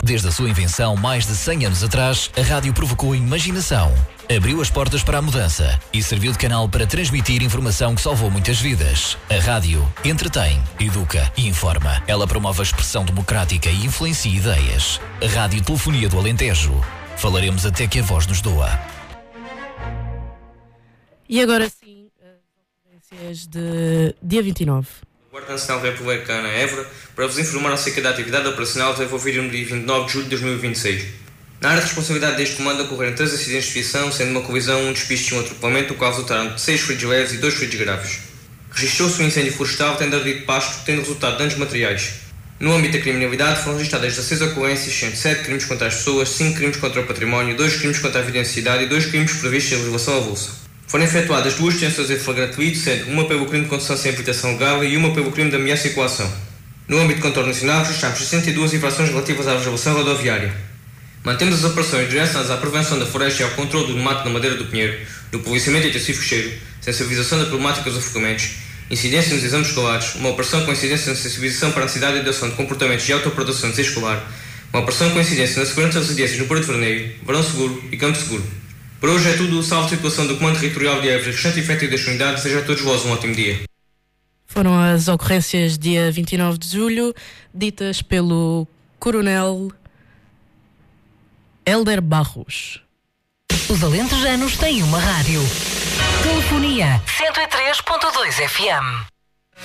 Desde a sua invenção mais de 100 anos atrás, a rádio provocou a imaginação, abriu as portas para a mudança e serviu de canal para transmitir informação que salvou muitas vidas. A rádio entretém, educa e informa. Ela promove a expressão democrática e influencia ideias. A Rádio Telefonia do Alentejo. Falaremos até que a voz nos doa. E agora sim, as ocorrências de dia 29. Guarda Nacional Republicana Évora para vos informar acerca da atividade operacional desenvolvida no dia 29 de julho de 2026. Na área de responsabilidade deste comando ocorreram 3 acidentes de viação, sendo uma colisão, um despiste e um atropelamento, o qual resultaram de 6 feridos leves e 2 feridos graves. Registrou-se um incêndio florestal tendo ardido pasto, tendo resultado danos materiais. No âmbito da criminalidade foram registradas 16 ocorrências, sendo 7 crimes contra as pessoas, 5 crimes contra o património, 2 crimes contra a vida em sociedade e 2 crimes previstos em legislação avulsa. Foram efetuadas 2 detenções em flagrante delito, sendo uma pelo crime de condução sem habilitação legal e uma pelo crime de ameaça e coação. No âmbito de contorno nacional, registramos 62 infrações relativas à legislação rodoviária. Mantemos as operações direcionadas à prevenção da floresta e ao controle do mato na Madeira do Pinheiro, do policiamento intensivo cheiro, sensibilização da problemática dos afogamentos, incidência nos exames escolares, uma operação com incidência na sensibilização para a necessidade de adoção de comportamentos de autoproteção escolar, uma operação com incidência na segurança das residências no Porto Vermelho, Verão Seguro e Campo Seguro. Por hoje é tudo. Salve situação do Comando Territorial de Évora, restante efetivo das unidades. Seja a todos vós um ótimo dia. Foram as ocorrências dia 29 de julho, ditas pelo Coronel Hélder Barros. Os alentejanos têm uma rádio. Telefonia 103.2 FM.